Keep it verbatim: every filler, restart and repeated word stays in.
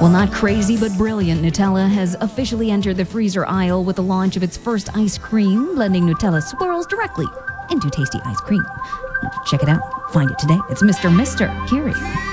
Well, not crazy, but brilliant. Nutella has officially entered the freezer aisle with the launch of its first ice cream, blending Nutella swirls directly into tasty ice cream. Check it out. Find it today. It's Mister Mister Curie.